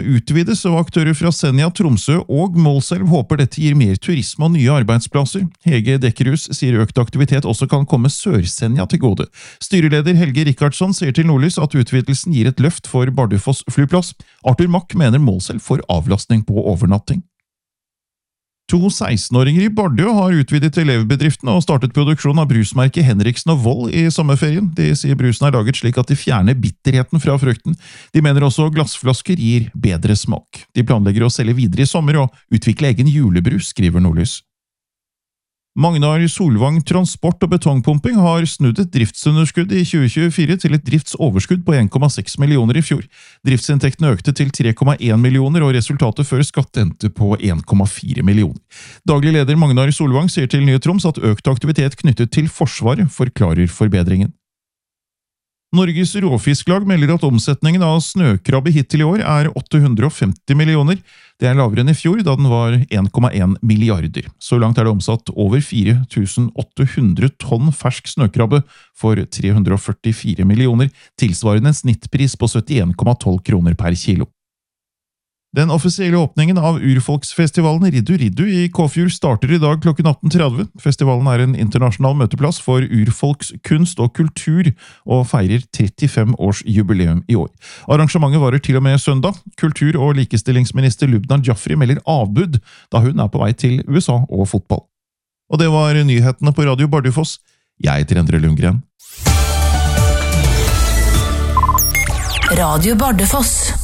utvides, og aktører fra Senja, Tromsø og Målselv håper dette gir mer turisme og nye arbeidsplasser. Hege Dekkerhus sier økt aktivitet også kan komme Sør-Senja til gode. Styreleder Helge Rikardson sier til Nordlys at utvidelsen gir et løft for Bardufoss flyplass. Arthur Mack mener Målselv får avlastning på overnatting. 2 16-åringer i Bardø har utvidet elevbedriften og startet produksjon av brusmerket Henriksen og Vold i sommerferien. De sier brusen er laget slik at de fjerner bitterheten fra frukten. De mener også glassflasker gir bedre smak. De planlegger å selge videre i sommer og utvikle egen julebrus, skriver Nordlys. Magnar Solvang Transport og Betongpumping har snudd et driftsunderskudd i 2024 til et driftsoverskudd på 1,6 millioner i fjor. Driftsinntektene økte til 3,1 millioner, og resultatet før skatt endte på 1,4 millioner. Daglig leder Magnar Solvang sier til Nye Troms at økt aktivitet knyttet til Forsvaret forklarer forbedringen. Norges Råfisklag melder at omsetningen av snøkrabbe hittil i år er 850 millioner. Det er lavere enn i fjor, da den var 1,1 milliarder. Så langt er det omsatt over 4.800 tonn fersk snøkrabbe for 344 millioner, tilsvarende en snittpris på 71,12 kroner per kilo. Den offisielle åpningen av urfolksfestivalen Riddu Riddu i Kåfjord starter i dag klokken 18:30. Festivalen er en internasjonal møteplass for urfolks kunst og kultur, og feirer 35 års jubileum i år. Arrangementet varer til og med søndag. Kultur- og likestillingsminister Lubna Jafri melder avbud, da hun er på vei til USA og fotball. Og det var nyhetene på Radio Bardufoss. Jeg heter Endre Lundgren. Radio Bardufoss.